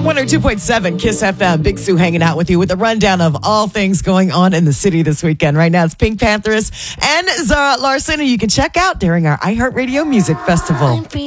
102.7 Kiss FM. Big Sue hanging out with you with a rundown of all things going on in the city this weekend. Right now, it's Pink Panthers and Zara Larsson, who you can check out during our iHeartRadio Music Festival.